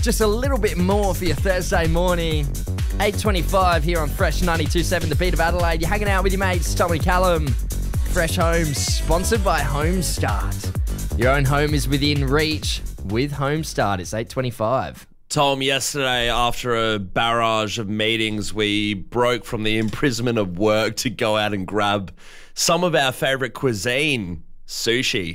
Just a little bit more for your Thursday morning. 8:25 here on Fresh 92.7, the beat of Adelaide. You're hanging out with your mates, Tommy Callum. Fresh Homes, sponsored by Homestart. Your own home is within reach with Homestart. It's 8:25. Tom, yesterday after a barrage of meetings, we broke from the imprisonment of work to go out and grab some of our favourite cuisine, sushi.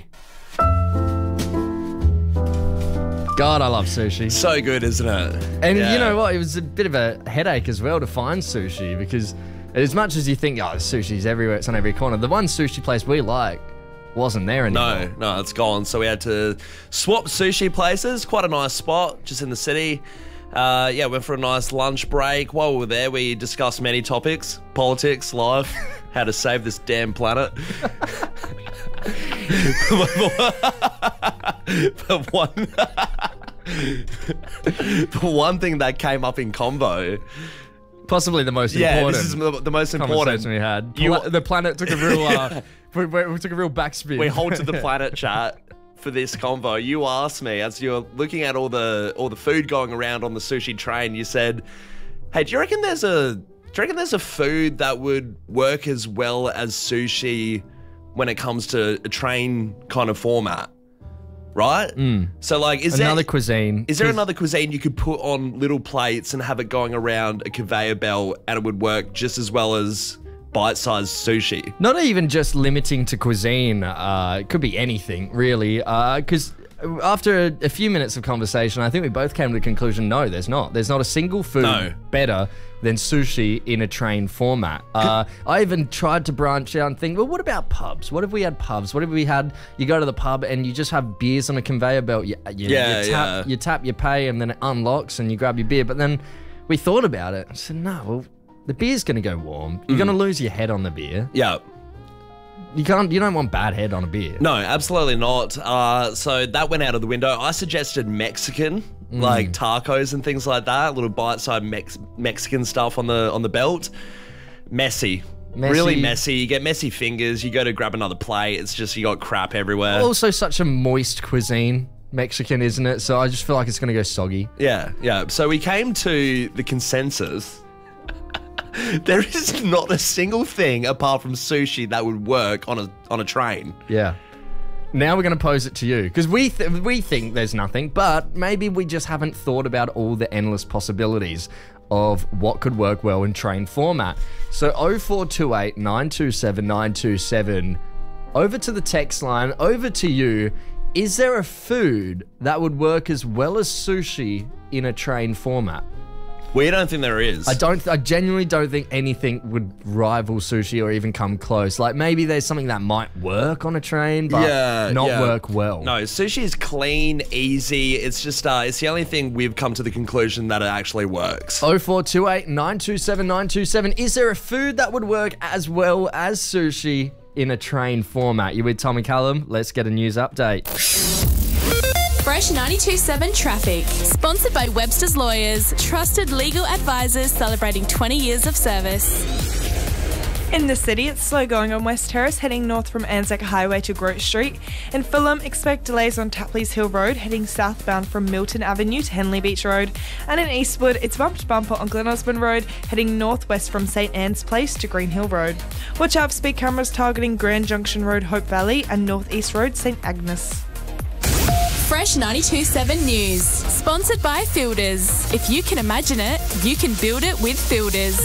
God, I love sushi. So good, isn't it? And you know what? It was a bit of a headache as well to find sushi because as much as you think, oh, sushi's everywhere, it's on every corner, the one sushi place we like wasn't there anymore. No, it's gone. So we had to swap sushi places. Quite a nice spot, just in the city. Went for a nice lunch break. While we were there, we discussed many topics: politics, life, how to save this damn planet. But one thing that came up in convo, possibly the most important. This is the most important conversation we had. The planet took a real we took a real backspin. We halted the planet chat for this convo. You asked me as you're looking at all the food going around on the sushi train. You said, "Hey, do you reckon there's a food that would work as well as sushi when it comes to a train kind of format?" Right? So like, is there another cuisine you could put on little plates and have it going around a conveyor belt and it would work just as well as bite-sized sushi? Not even just limiting to cuisine. It could be anything, really. Because after a few minutes of conversation, I think we both came to the conclusion, no, there's not. There's not a single food better than sushi in a train format. I even tried to branch out and think, well, what about pubs? What if we had pubs? What if we had, you go to the pub and you just have beers on a conveyor belt. You tap, you pay, and then it unlocks and you grab your beer. But then we thought about it. I said, no, well, the beer's going to go warm. You're going to lose your head on the beer. Yeah. You don't want bad head on a beer. No, absolutely not. So that went out of the window. I suggested Mexican, like tacos and things like that. Little bite-sized Mexican stuff on the belt. Messy. Really messy. You get messy fingers. You go to grab another plate. It's just, you got crap everywhere. Also such a moist cuisine, Mexican, isn't it? So I just feel like it's going to go soggy. Yeah. So we came to the consensus. There is not a single thing apart from sushi that would work on a train. Yeah. Now we're going to pose it to you because we think there's nothing, but maybe we just haven't thought about all the endless possibilities of what could work well in train format. So 0428 927 927, over to the text line, over to you. Is there a food that would work as well as sushi in a train format? We don't think there is. I genuinely don't think anything would rival sushi or even come close. Like, maybe there's something that might work on a train, but not work well. No, sushi is clean, easy. It's just, it's the only thing we've come to the conclusion that it actually works. 0428 927 927. Is there a food that would work as well as sushi in a train format? You with Tom and Callum? Let's get a news update. Fresh 92.7 Traffic. Sponsored by Webster's Lawyers. Trusted legal advisors celebrating 20 years of service. In the city, it's slow going on West Terrace, heading north from Anzac Highway to Grote Street. In Fulham, expect delays on Tapley's Hill Road, heading southbound from Milton Avenue to Henley Beach Road. And in Eastwood, it's bumped bumper on Glen Osborne Road, heading northwest from St Anne's Place to Green Hill Road. Watch out for speed cameras targeting Grand Junction Road, Hope Valley, and North East Road, St Agnes. Fresh 92.7 News. Sponsored by Fielders. If you can imagine it, you can build it with Fielders.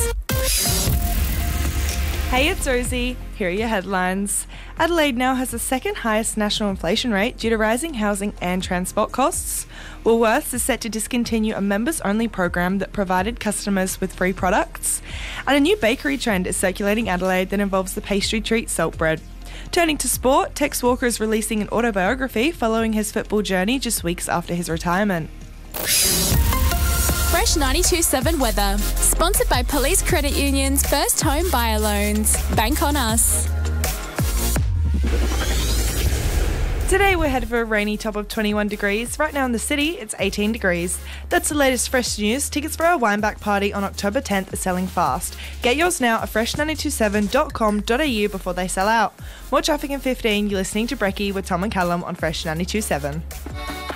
Hey, it's Rosie. Here are your headlines. Adelaide now has the second highest national inflation rate due to rising housing and transport costs. Woolworths is set to discontinue a members-only program that provided customers with free products. And a new bakery trend is circulating Adelaide that involves the pastry treat Saltbread. Turning to sport, Tex Walker is releasing an autobiography following his football journey just weeks after his retirement. Fresh 92.7 Weather. Sponsored by Police Credit Union's First Home Buyer Loans. Bank on us. Today we're headed for a rainy top of 21 degrees. Right now in the city, it's 18 degrees. That's the latest fresh news. Tickets for our Wineback party on October 10th are selling fast. Get yours now at fresh927.com.au before they sell out. More traffic in 15. You're listening to Brekkie with Tom and Callum on Fresh 92.7.